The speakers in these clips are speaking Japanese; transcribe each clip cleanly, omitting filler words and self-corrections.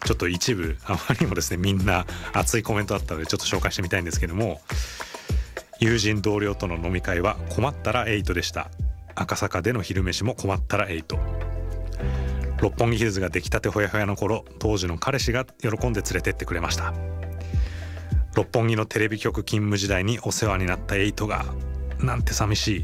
ちょっと一部あまりにもですねみんな熱いコメントだったのでちょっと紹介してみたいんですけども、友人同僚との飲み会は困ったら8でした。赤坂での昼飯も困ったら8。六本木ヒルズが出来たてほやほやの頃、当時の彼氏が喜んで連れてってくれました。六本木のテレビ局勤務時代にお世話になった8がなんて寂しい。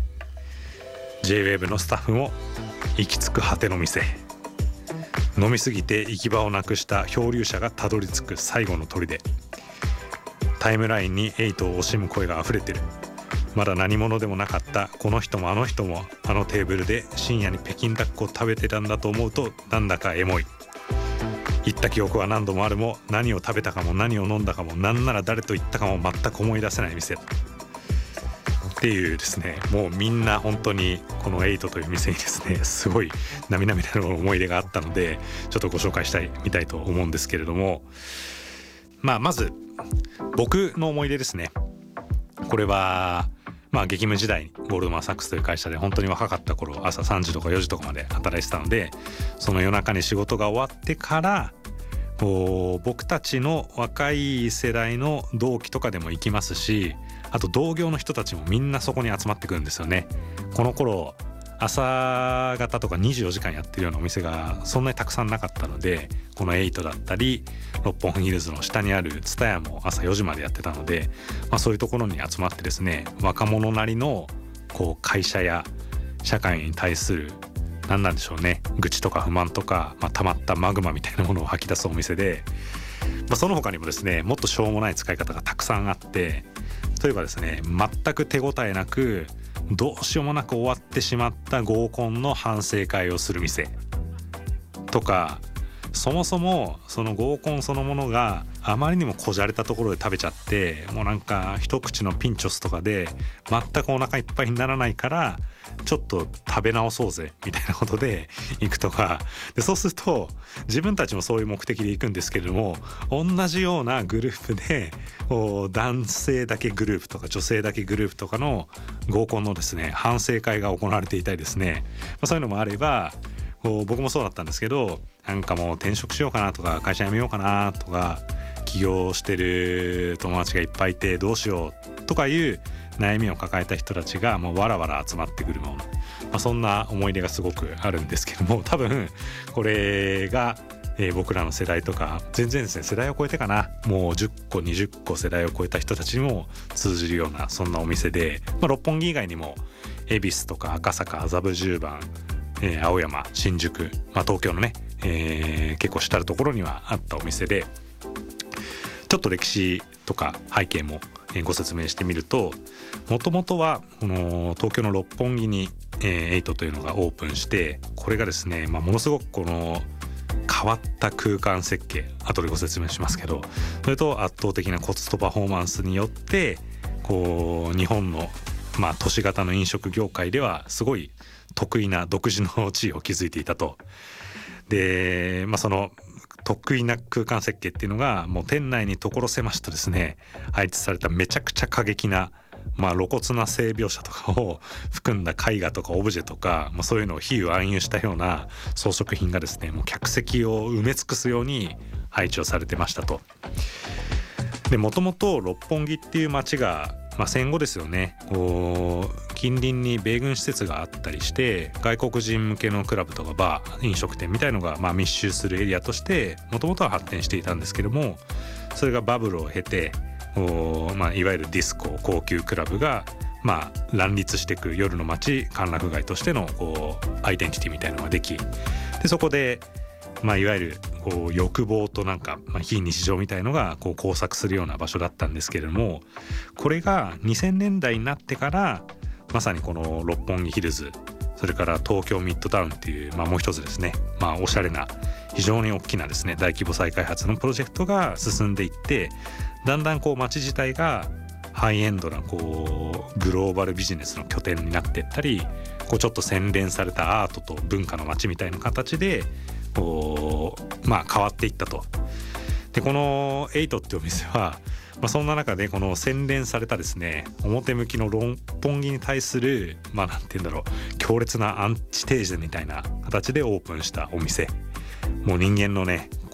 J-WAVE のスタッフも行き着く果ての店。飲みすぎて行き場をなくした漂流者がたどり着く最後の砦。タイムラインに8を惜しむ声があふれてる。まだ何者でもなかったこの人もあの人もあのテーブルで深夜に北京ダックを食べてたんだと思うとなんだかエモい。行った記憶は何度もあるも何を食べたかも何を飲んだかもなんなら誰と行ったかも全く思い出せない店っていうですね、もうみんな本当にこの8という店にですねすごい並々ならぬ思い出があったのでちょっとご紹介したいみたいと思うんですけれども、まず僕の思い出ですね。これは激務時代にゴールドマンサックスという会社で本当に若かった頃朝3時とか4時とかまで働いてたので、その夜中に仕事が終わってから僕たちの若い世代の同期とかでも行きますし、あと同業の人たちもみんなそこに集まってくるんですよね。この頃朝方とか24時間やってるようなお店がそんなにたくさんなかったので、この8だったり六本木ヒルズの下にある蔦屋も朝4時までやってたので、そういうところに集まってですね、若者なりの会社や社会に対する何なんでしょうね、愚痴とか不満とか、溜まったマグマみたいなものを吐き出すお店で、その他にもですねもっとしょうもない使い方がたくさんあって、例えばですね全く手応えなくどうしようもなく終わってしまった合コンの反省会をする店とか、そもそもその合コンそのものがあまりにもこじゃれたところで食べちゃって、もうなんか一口のピンチョスとかで全くお腹いっぱいにならないからちょっと食べ直そうぜみたいなことで行くとかで、そうすると自分たちもそういう目的で行くんですけれども、同じようなグループで男性だけグループとか女性だけグループとかの合コンのですね反省会が行われていたりですね、そういうのもあれば、僕もそうだったんですけど、なんかもう転職しようかなとか会社辞めようかなとか起業してる友達がいっぱいいてどうしようとかいう悩みを抱えた人たちがもうわらわら集まってくるもの、そんな思い出がすごくあるんですけども、多分これが、僕らの世代とか全然ですね世代を超えてかな、もう10個20個世代を超えた人たちにも通じるようなそんなお店で、六本木以外にも恵比寿とか赤坂麻布十番、青山新宿、東京のね、結構下のところにはあったお店で、ちょっと歴史とか背景もご説明してみると、もともとはこの東京の六本木に8というのがオープンして、これがですね、ものすごくこの変わった空間設計、後でご説明しますけど、それと圧倒的なコストパフォーマンスによって日本の都市型の飲食業界ではすごい得意な独自の地位を築いていたと。で、その得意な空間設計っていうのがもう店内に所狭しとですね配置されためちゃくちゃ過激な露骨な性描写とかを含んだ絵画とかオブジェとか、そういうのを比喩暗喩したような装飾品がですねもう客席を埋め尽くすように配置をされてましたと。で、もともと六本木っていう街が戦後ですよね、近隣に米軍施設があったりして外国人向けのクラブとかバー飲食店みたいのが密集するエリアとしてもともとは発展していたんですけども、それがバブルを経ていわゆるディスコ高級クラブが乱立していく夜の街歓楽街としてのアイデンティティみたいなのができ、でそこでいわゆる欲望となんか非日常みたいのが交錯するような場所だったんですけれども、これが2000年代になってからまさにこの六本木ヒルズ、それから東京ミッドタウンっていうもう一つですねおしゃれな非常に大きなですね大規模再開発のプロジェクトが進んでいって、だんだん街自体がハイエンドなグローバルビジネスの拠点になっていったり、ちょっと洗練されたアートと文化の街みたいな形で変わっていったと。でこの8ってお店は、そんな中でこの洗練されたですね表向きの六本木に対するなんて言うんだろう、強烈なアンチテーゼみたいな形でオープンしたお店。もう人間のね